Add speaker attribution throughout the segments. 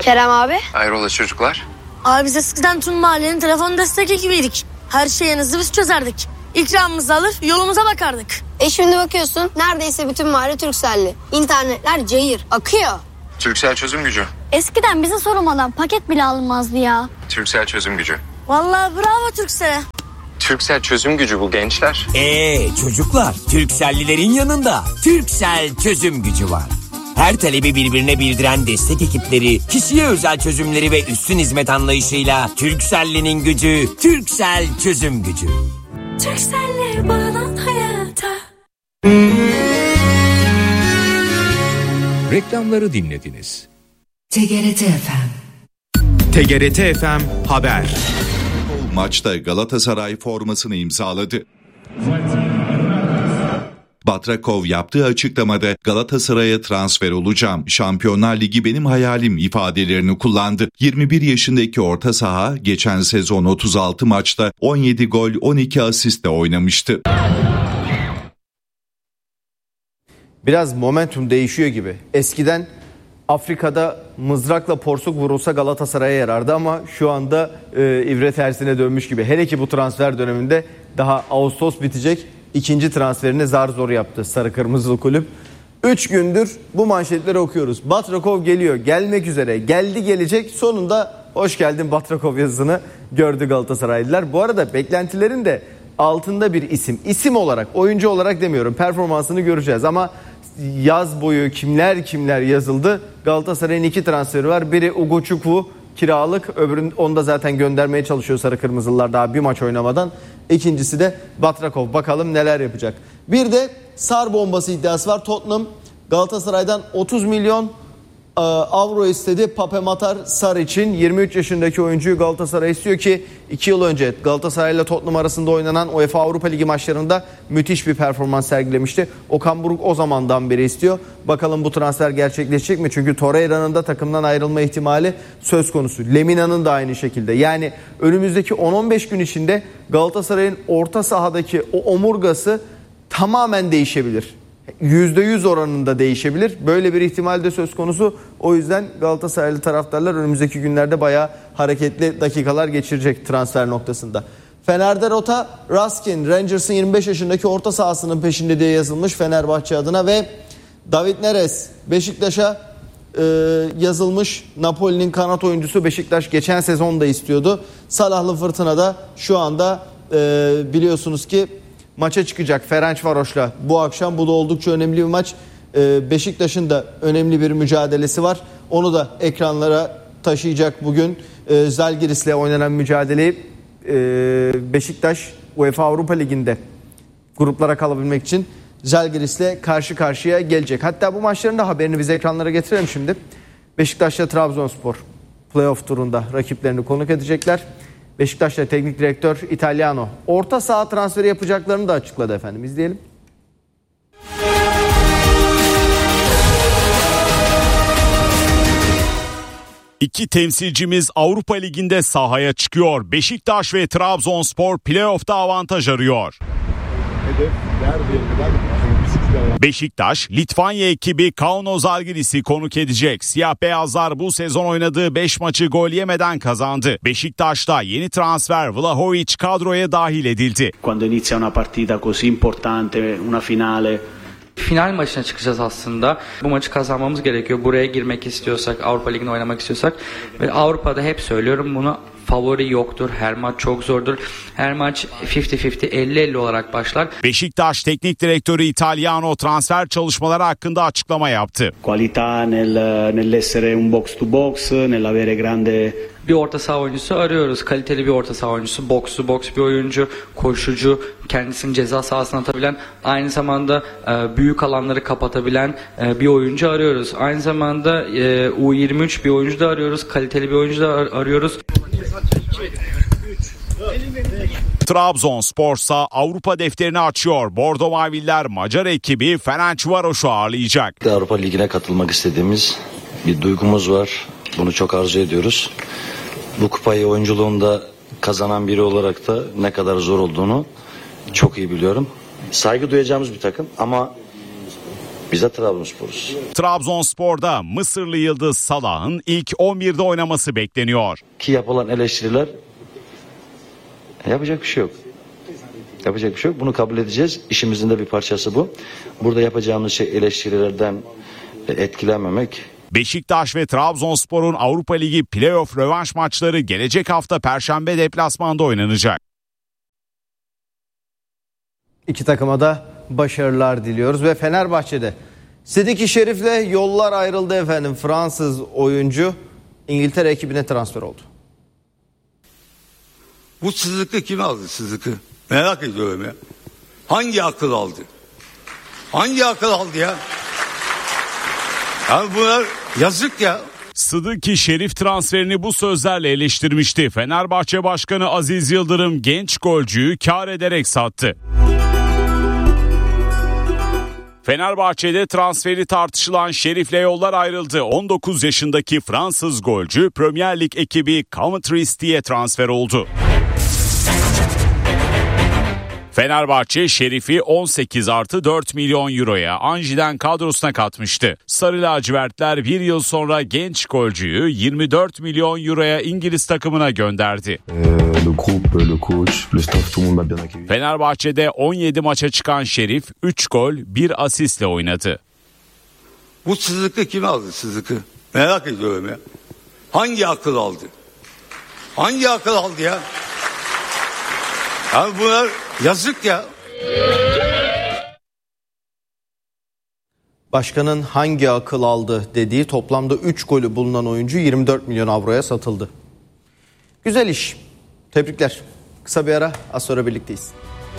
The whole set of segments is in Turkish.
Speaker 1: Kerem abi.
Speaker 2: Hayrola çocuklar?
Speaker 3: Abi biz eskiden tüm mahallenin telefon destek ekibiydik. Her şeyinizi biz çözerdik. İkramımızı alır yolumuza bakardık.
Speaker 1: Şimdi bakıyorsun neredeyse bütün mahalle Turkcell'li. İnternetler cayır akıyor.
Speaker 2: Turkcell çözüm gücü.
Speaker 4: Eskiden bize sormadan paket bile alınmazdı ya.
Speaker 2: Turkcell çözüm gücü.
Speaker 3: Vallahi bravo Turkcell'e.
Speaker 2: Turkcell çözüm gücü bu gençler.
Speaker 5: Çocuklar, Turkcell'lilerin yanında Turkcell çözüm gücü var. Her talebi birbirine bildiren destek ekipleri, kişiye özel çözümleri ve üstün hizmet anlayışıyla Turkcell'linin gücü, Turkcell çözüm gücü.
Speaker 6: Turkcell'le bağlan hayata.
Speaker 7: Reklamları dinlediniz.
Speaker 6: TGRT FM.
Speaker 7: TGRT FM Haber.
Speaker 8: Maçta Galatasaray formasını imzaladı. Batrakov yaptığı açıklamada Galatasaray'a transfer olacağım, Şampiyonlar Ligi benim hayalim ifadelerini kullandı. 21 yaşındaki orta saha geçen sezon 36 maçta 17 gol 12 asistle oynamıştı.
Speaker 9: Biraz momentum değişiyor gibi. Eskiden Afrika'da mızrakla porsuk vurulsa Galatasaray'a yarardı ama şu anda ivre tersine dönmüş gibi. Hele ki bu transfer döneminde daha Ağustos bitecek. İkinci transferini zar zor yaptı Sarı Kırmızılı kulüp. 3 gündür bu manşetleri okuyoruz. Batrakov geliyor, gelmek üzere, geldi gelecek. Sonunda hoş geldin Batrakov yazısını gördü Galatasaraylılar. Bu arada beklentilerin de altında bir isim. İsim olarak, oyuncu olarak demiyorum. Performansını göreceğiz ama yaz boyu kimler yazıldı. Galatasaray'ın 2 transferi var. Biri Ugochukwu kiralık, öbürünü onu da zaten göndermeye çalışıyor Sarı Kırmızılılar daha bir maç oynamadan. İkincisi de Batrakov. Bakalım neler yapacak. Bir de Sar bombası iddiası var. Tottenham Galatasaray'dan 30 milyon avro istedi Pape Matar Sar için. 23 yaşındaki oyuncuyu Galatasaray istiyor ki 2 yıl önce Galatasaray ile Tottenham arasında oynanan UEFA Avrupa Ligi maçlarında müthiş bir performans sergilemişti. Okan Buruk o zamandan beri istiyor. Bakalım bu transfer gerçekleşecek mi? Çünkü Torreira'nın da takımdan ayrılma ihtimali söz konusu. Lemina'nın da aynı şekilde. Yani önümüzdeki 10-15 gün içinde Galatasaray'ın orta sahadaki o omurgası tamamen değişebilir. %100 oranında değişebilir. Böyle bir ihtimal de söz konusu. O yüzden Galatasaraylı taraftarlar önümüzdeki günlerde bayağı hareketli dakikalar geçirecek transfer noktasında. Fener'de rota Raskin, Rangers'ın 25 yaşındaki orta sahasının peşinde diye yazılmış Fenerbahçe adına ve David Neres Beşiktaş'a yazılmış. Napoli'nin kanat oyuncusu, Beşiktaş geçen sezon da istiyordu. Salahlı Fırtına'da şu anda biliyorsunuz ki maça çıkacak Ferencvaros'la bu akşam. Bu da oldukça önemli bir maç. Beşiktaş'ın da önemli bir mücadelesi var. Onu da ekranlara taşıyacak bugün. Zalgiris'le oynanan mücadeleyi Beşiktaş UEFA Avrupa Ligi'nde gruplara kalabilmek için Zalgiris'le karşı karşıya gelecek. Hatta bu maçların da haberini biz ekranlara getirelim şimdi. Beşiktaş'la Trabzonspor playoff turunda rakiplerini konuk edecekler. Beşiktaş'ta teknik direktör Italiano orta saha transferi yapacaklarını da açıkladı efendim. İzleyelim.
Speaker 10: İki temsilcimiz Avrupa Ligi'nde sahaya çıkıyor. Beşiktaş ve Trabzonspor playoff'ta avantaj arıyor. Beşiktaş, Litvanya ekibi Kauno Zalgiris'i konuk edecek. Siyah beyazlar bu sezon oynadığı 5 maçı gol yemeden kazandı. Beşiktaş'ta yeni transfer Vlahovic kadroya dahil edildi.
Speaker 11: Quando inizia una partita così importante, una finale.
Speaker 12: Final maçına çıkacağız aslında. Bu maçı kazanmamız gerekiyor. Buraya girmek istiyorsak, Avrupa Ligi'ne oynamak istiyorsak. Ve Avrupa'da hep söylüyorum bunu, favori yoktur. Her maç çok zordur. Her maç 50-50, 50-50 olarak başlar.
Speaker 10: Beşiktaş Teknik Direktörü Italiano transfer çalışmaları hakkında açıklama yaptı.
Speaker 11: Qualità nell'essere un box to box, nell'avere grande.
Speaker 12: Bir orta saha oyuncusu arıyoruz. Kaliteli bir orta saha oyuncusu. Box to box bir oyuncu. Koşucu. Kendisini ceza sahasına atabilen. Aynı zamanda büyük alanları kapatabilen bir oyuncu arıyoruz. Aynı zamanda U23 bir oyuncu da arıyoruz. Kaliteli bir oyuncu da arıyoruz.
Speaker 10: Trabzonspor'sa Avrupa defterini açıyor. Bordo Maviller Macar ekibi Ferencvaros'u ağırlayacak.
Speaker 13: Avrupa Ligi'ne katılmak istediğimiz bir duygumuz var. Bunu çok arzu ediyoruz. Bu kupayı oyunculuğunda kazanan biri olarak da ne kadar zor olduğunu çok iyi biliyorum. Saygı duyacağımız bir takım ama Biz de Trabzonspor'uz.
Speaker 10: Trabzonspor'da Mısırlı yıldız Salah'ın ilk 11'de oynaması bekleniyor.
Speaker 13: Ki yapılan eleştiriler yapacak bir şey yok. Yapacak bir şey yok. Bunu kabul edeceğiz. İşimizin de bir parçası bu. Burada yapacağımız şey eleştirilerden etkilenmemek.
Speaker 10: Beşiktaş ve Trabzonspor'un Avrupa Ligi playoff rövanş maçları gelecek hafta Perşembe deplasmanda oynanacak.
Speaker 9: İki takıma da başarılar diliyoruz ve Fenerbahçe'de Sidiki Şerif'le yollar ayrıldı efendim. Fransız oyuncu İngiltere ekibine transfer oldu.
Speaker 14: Bu Sızık'ı kim aldı Sızık'ı? Merak ediyorum ya. Hangi akıl aldı? Hangi akıl aldı ya? Ya bunlar yazık ya.
Speaker 10: Sıdıki Şerif transferini bu sözlerle eleştirmişti. Fenerbahçe Başkanı Aziz Yıldırım genç golcüyü kar ederek sattı. Fenerbahçe'de transferi tartışılan Şerif'le yollar ayrıldı. 19 yaşındaki Fransız golcü Premier Lig ekibi Coventry City'ye transfer oldu. Fenerbahçe Şerif'i 18+4 milyon euroya Anji'den kadrosuna katmıştı. Sarı lacivertler bir yıl sonra genç golcüyü 24 milyon euroya İngiliz takımına gönderdi. Fenerbahçe'de 17 maça çıkan Şerif 3 gol 1 asistle oynadı.
Speaker 14: Bu Sızık'ı kim aldı Sızık'ı? Merak ediyorum ya. Hangi akıl aldı? Hangi akıl aldı ya? Ya bunlar yazık ya.
Speaker 9: Başkanın hangi akıl aldı dediği toplamda 3 golü bulunan oyuncu 24 milyon avroya satıldı. Güzel iş. Tebrikler. Kısa bir ara, az sonra birlikteyiz.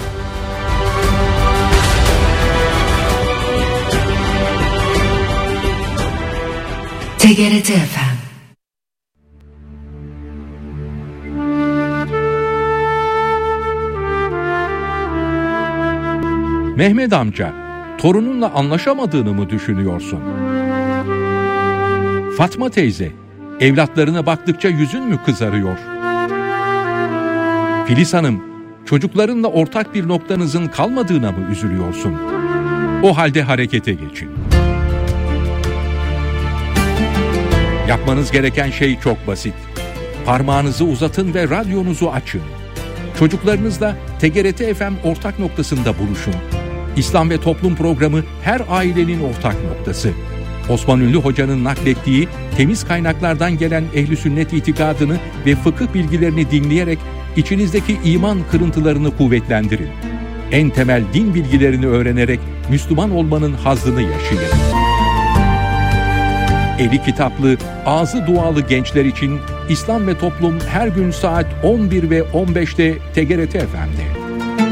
Speaker 6: TGRT FM.
Speaker 7: Mehmet amca, torununla anlaşamadığını mı düşünüyorsun? Fatma teyze, evlatlarına baktıkça yüzün mü kızarıyor? Filiz Hanım, çocuklarınla ortak bir noktanızın kalmadığına mı üzülüyorsun? O halde harekete geçin. Yapmanız gereken şey çok basit. Parmağınızı uzatın ve radyonuzu açın. Çocuklarınızla TGRT FM ortak noktasında buluşun. İslam ve Toplum programı her ailenin ortak noktası. Osman Ünlü Hoca'nın naklettiği temiz kaynaklardan gelen ehl-i sünnet itikadını ve fıkıh bilgilerini dinleyerek içinizdeki iman kırıntılarını kuvvetlendirin. En temel din bilgilerini öğrenerek Müslüman olmanın hazzını yaşayın. Eli kitaplı, ağzı dualı gençler için İslam ve Toplum her gün saat 11 ve 15'te TGRT FM'de.